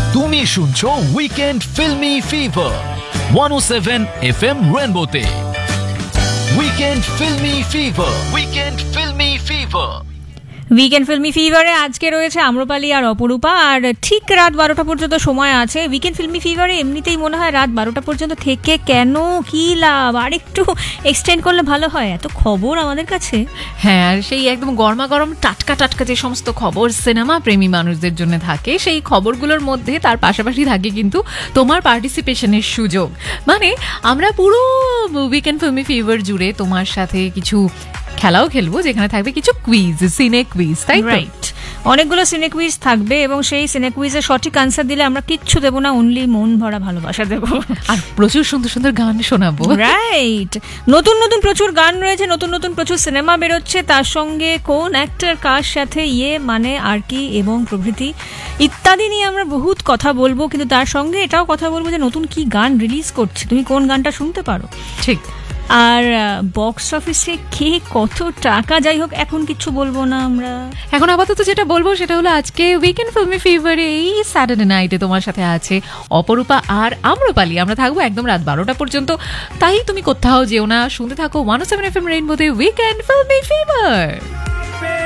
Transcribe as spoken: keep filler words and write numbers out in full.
তুমি শুনছো weekend filmi fever one ও seven F M রেনবোতে। Weekend filmi fever, weekend filmi fever. Weekend filmi ফিভারে আজকে রয়েছে আম্রপালি আর অপরূপা, আর ঠিক রাত বারোটা পর্যন্ত সময় আছে। উইকেন্ড ফিল্মি ফিভারে এমনিতেই মনে হয় রাত বারোটা পর্যন্ত থেকে কেন কি লাভ, আর একটু এক্সটেন্ড করলে ভালো হয়, এত খবর আমাদের কাছে। হ্যাঁ, আর সেই একদম গরমা গরম টাটকা টাটকা যে সমস্ত খবর সিনেমা প্রেমী মানুষদের জন্য থাকে, সেই খবরগুলোর মধ্যে তার পাশাপাশি থাকে কিন্তু তোমার পার্টিসিপেশনের সুযোগ। মানে আমরা পুরো উইকেন্ড ফিল্মি ফিভার জুড়ে তোমার সাথে কিছু খেলাও খেলবো, যেখানে থাকবে কিছু কুইজ, সিনে কুইজ, তাই রাইট? অনেকগুলো সিনে কুইজ থাকবে এবং সেই সিনে কুইজের সঠিক আনসার দিলে আমরা কিচ্ছু দেবো না, অনলি মন ভরা ভালোবাসা দেবো, আর প্রচুর সুন্দর সুন্দর গান শোনাবো। রাইট, নতুন নতুন প্রচুর গান রয়েছে, নতুন নতুন প্রচুর সিনেমা বেরোচ্ছে, তার সঙ্গে কোন অ্যাক্টর কার সাথে ইয়ে মানে আর কি এবং প্রভৃতি ইত্যাদি নিয়ে আমরা বহুত কথা বলবো। কিন্তু তার সঙ্গে এটাও কথা বলবো যে নতুন কি গান রিলিজ করছে, তুমি কোন গানটা শুনতে পারো, ঠিক। আর বক্স অফিসে কে কত টাকা, যাই হোক এখন কিছু বলবো না আমরা। এখন আপাতত যেটা বলবো সেটা হলো আজকে উইকেন্ড ফিল্মি ফিভারে এই স্যাটারডে নাইটে তোমার সাথে আছে অপরূপা আর আম্রপালি। আমরা থাকবো একদম রাত বারোটা পর্যন্ত, তাই তুমি কোথাও যেও না, শুনতে থাকো ওয়ান ও seven F M রেইনবোতে weekend filmi fever.